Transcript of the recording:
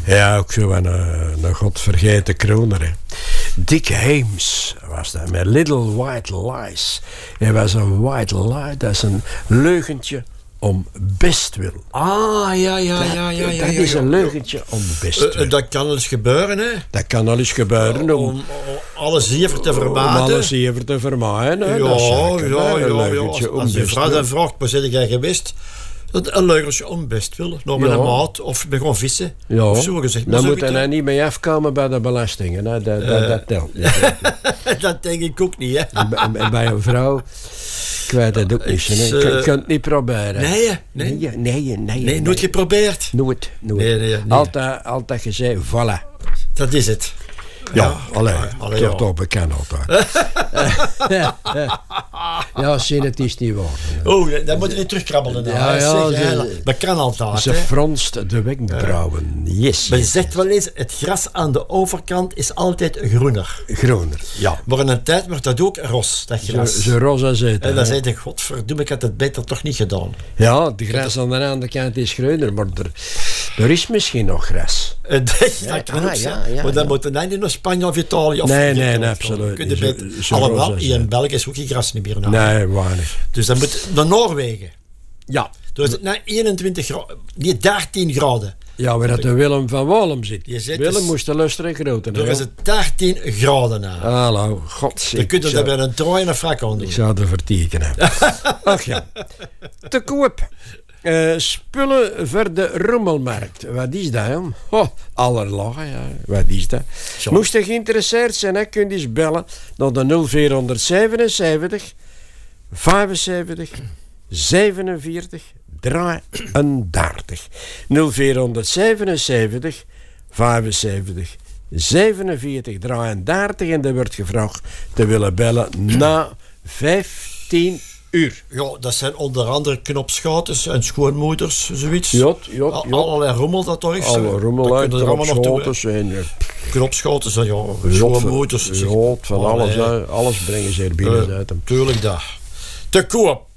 Ja, ook zo een godvergeten kroner. Hè. Dick Haymes was dat, met Little White Lies. Hij was een white lie, dat is een leugentje om bestwil. Ja. Dat is een leugentje om bestwil. Dat kan eens gebeuren, hè? Dat kan al eens gebeuren Om alle zever te vermaken. Om alle zever te vermaaien. Hè. Ja. Een leugentje om Als je bestwil. vrouw dan vraagt, waar zit jij geweest? Een leugentje om bestwil. Nog met een maat of ben gewoon vissen. Ja, of zo gezegd. dan moet hij niet mee afkomen bij de belastingen. Hè. Dat telt. Dat denk ik ook niet, hè? En bij een vrouw, ik weet het ook niet. Je kunt het niet proberen. Nee, nooit geprobeerd. Nooit. Nee. Altijd gezegd, voilà. Dat is het. Ja, allee, toch toch bekend altijd. Ja, zie het is niet waar. Oh, dan moet je niet terugkrabbelen. Dat kan altijd. Ze fronst de wenkbrauwen. Yes. Men zegt wel eens, het gras aan de overkant is altijd groener. Groener, ja. Maar in een tijd wordt dat ook ros, dat gras. Ze roze zitten. En dan zei je, godverdomme, ik had het beter toch niet gedaan. Ja, de gras aan de andere kant is groener, maar er is misschien nog gras. Dat kan ook zijn. Maar dan moeten we niet naar Spanje of Italië. Of nee, absoluut. Kun je beter. Alhoewel, hier in België is ook geen gras meer. Nee, weinig. Dus dan moet naar Noorwegen. Ja. Dus het naar 21 graden, niet 13 graden. Ja, waar dat de Willem van Walem zit. Willem dus, moest de luisteren groter. Daar is het 13 graden na. Hallo, godzie. Dan kun je er bij een trui en een frak aan doen. Ik zou er vertekenen. Ach ja. Te koop. Spullen voor de rommelmarkt. Wat is dat, jong? Allerlei, ja. Wat is dat? Zo. Moest je geïnteresseerd zijn, hè, kun je eens bellen naar de 0477 75 47 33. 0477 75 47 33. En er wordt gevraagd te willen bellen na 15 uur. Ja, dat zijn onder andere knopschouters en schoonmoeders, zoiets. Ja. Allerlei rommel dat toch is. Alle rommel uit, knopschouters en... Knopschouters, ja, schoonmoeders. Ja, van alles brengen ze er binnen uit hem. Tuurlijk dat. Te koop.